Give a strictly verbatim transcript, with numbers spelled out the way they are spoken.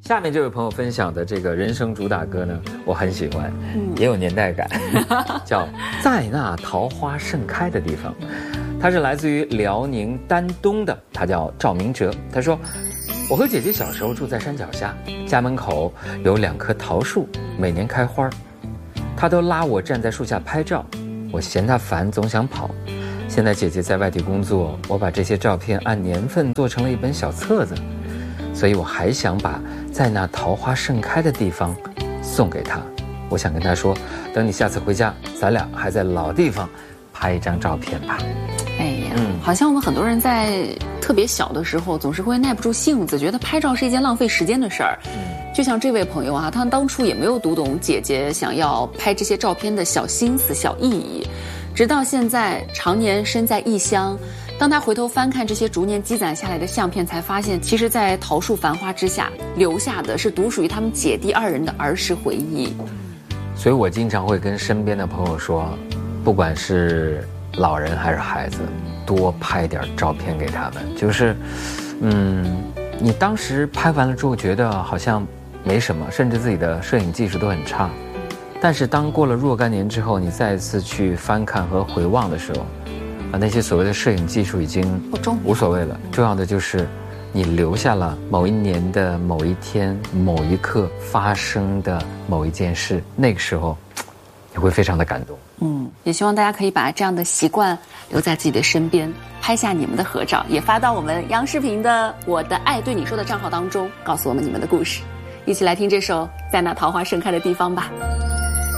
下面这位朋友分享的这个人生主打歌呢，我很喜欢，嗯、也有年代感，叫《在那桃花盛开的地方》。他是来自于辽宁丹东的，他叫赵明哲。他说，我和姐姐小时候住在山脚下，家门口有两棵桃树，每年开花，她都拉我站在树下拍照，我嫌她烦，总想跑。现在姐姐在外地工作，我把这些照片按年份做成了一本小册子，所以我还想把在那桃花盛开的地方送给她。我想跟她说，等你下次回家，咱俩还在老地方拍一张照片吧。 哎呀，嗯、好像我们很多人在特别小的时候，总是会耐不住性子，觉得拍照是一件浪费时间的事儿。嗯，就像这位朋友啊，他当初也没有读懂姐姐想要拍这些照片的小心思、小意义，直到现在常年身在异乡，当他回头翻看这些逐年积攒下来的相片，才发现，其实，在桃树繁花之下，留下的是独属于他们姐弟二人的儿时回忆。 所以我经常会跟身边的朋友说，不管是老人还是孩子，多拍点照片给他们。就是，嗯，你当时拍完了之后觉得好像没什么，甚至自己的摄影技术都很差，但是当过了若干年之后，你再次去翻看和回望的时候，啊，那些所谓的摄影技术已经无所谓了，重要的就是你留下了某一年的某一天某一刻发生的某一件事，那个时候你会非常的感动。 嗯，也希望大家可以把这样的习惯留在自己的身边，拍下你们的合照，也发到我们央视频的我的爱对你说的账号当中，告诉我们你们的故事。一起来听这首《在那桃花盛开的地方》吧。